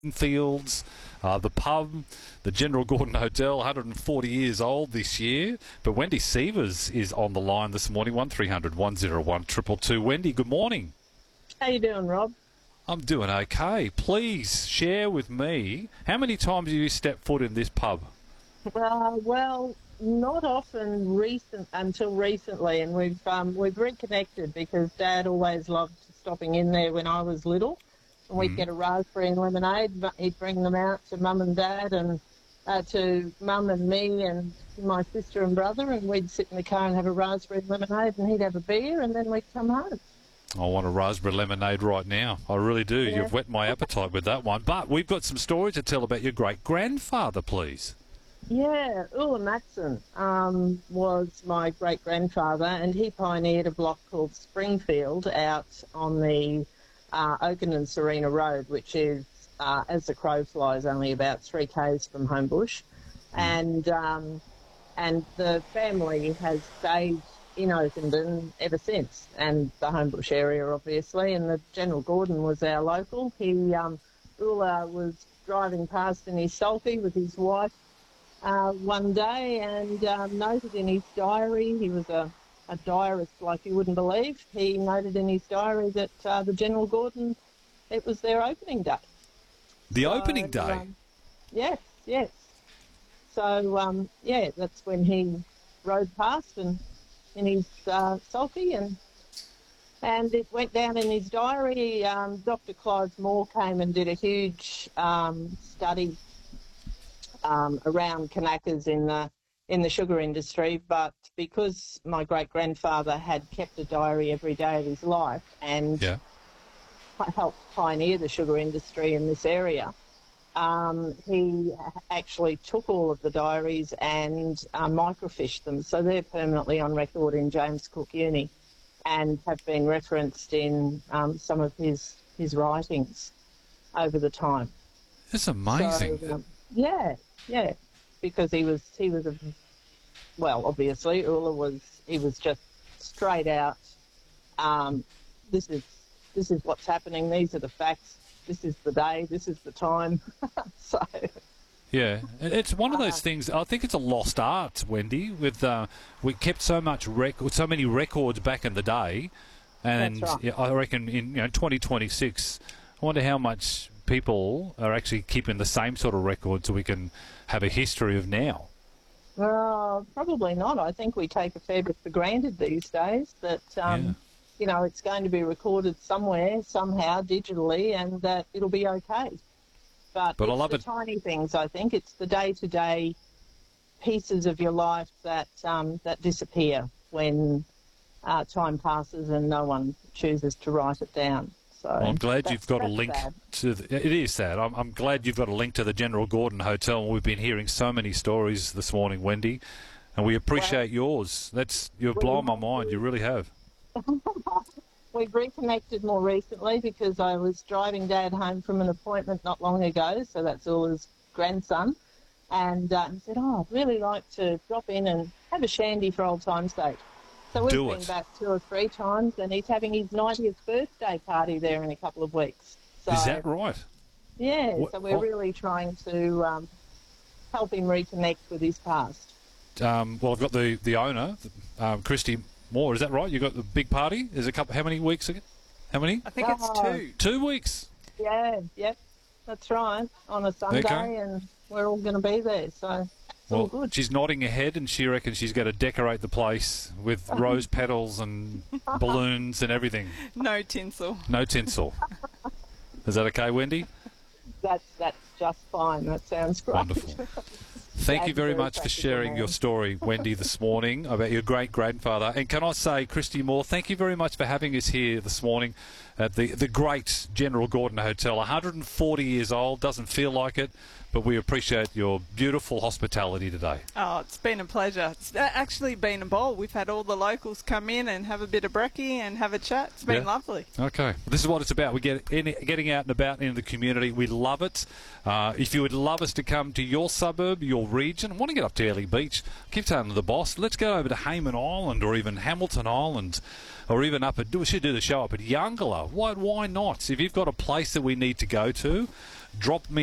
Fields, the pub, the General Gordon Hotel, 140 years old this year. But Wendy Sievers is on the line this morning, 1300 101 222. Wendy, good morning. How you doing, Rob? I'm doing okay. Please share with me, how many times have you stepped foot in this pub? Well, not often until recently, and we've reconnected because Dad always loved stopping in there when I was little. And we'd get a raspberry and lemonade. He'd bring them out to Mum and Dad and to Mum and me and my sister and brother, and we'd sit in the car and have a raspberry and lemonade, and he'd have a beer, and then we'd come home. I want a raspberry lemonade right now. I really do. Yeah. You've whet my appetite with that one. But we've got some stories to tell about your great-grandfather, please. Yeah, Ulla Matson was my great-grandfather, and he pioneered a block called Springfield out on the Oaken and Serena Road, which is, as the crow flies, only about 3 k's from Homebush. And the family has stayed in Oakenden ever since, and the Homebush area, obviously, and the General Gordon was our local. Ulla was driving past in his sulky with his wife one day and noted in his diary, he was a diarist like you wouldn't believe, he noted in his diary that the General Gordon, it was their opening day. The opening day? Yes. So, that's when he rode past and in his sulky, and it went down in his diary. Dr. Clive Moore came and did a huge study around Kanakas in the sugar industry, but because my great-grandfather had kept a diary every day of his life and helped pioneer the sugar industry in this area, he actually took all of the diaries and microfished them, so they're permanently on record in James Cook Uni and have been referenced in some of his writings over the time. It's amazing. So, yeah, because he was obviously Ulla was just straight out. This is what's happening. These are the facts. This is the day. This is the time. So. Yeah, it's one of those things. I think it's a lost art, Wendy. With we kept so many records back in the day, and That's right. I reckon in 2026, I wonder how much people are actually keeping the same sort of records so we can have a history of now. Well, probably not. I think we take a fair bit for granted these days that, it's going to be recorded somewhere, somehow, digitally, and that it'll be okay. But I it's love the it. tiny things, I think. It's the day-to-day pieces of your life that disappear when time passes and no one chooses to write it down. So Well, I'm glad you've got a link sad. to it is sad. I'm glad you've got a link to the General Gordon Hotel. We've been hearing so many stories this morning, Wendy, and we appreciate yours. You've blown my mind. You really have. We've reconnected more recently because I was driving Dad home from an appointment not long ago, so that's Ulla's grandson, and he said, I'd really like to drop in and have a shandy for old time's sake. So we've been back 2 or 3 times, and he's having his 90th birthday party there in a couple of weeks. So, Is that right? Yeah, so we're really trying to help him reconnect with his past. Well, I've got the owner, Christy Moore. Is that right? You got the big party? There's a couple. How many weeks again? How many? I think it's 2. 2 weeks. Yeah, yep, that's right. On a Sunday, Okay. and we're all going to be there. So it's all good. She's nodding her head, and she reckons she's going to decorate the place with rose petals and balloons and everything. No tinsel. No tinsel. Is that okay, Wendy? That's just fine. That sounds great. Wonderful. Thank you very much for sharing your story, Wendy, this morning about your great-grandfather. And can I say, Christy Moore, thank you very much for having us here this morning at the great General Gordon Hotel. 140 years old, doesn't feel like it, but we appreciate your beautiful hospitality today. Oh, it's been a pleasure. It's actually been a ball. We've had all the locals come in and have a bit of brekkie and have a chat. It's been lovely. Okay. This is what it's about. We getting out and about in the community. We love it. If you would love us to come to your suburb, your region, want to get up to Airlie Beach, keep telling the boss, let's go over to Hayman Island or even Hamilton Island, or even we should do the show up at Yangala. Why not? If you've got a place that we need to go to, drop me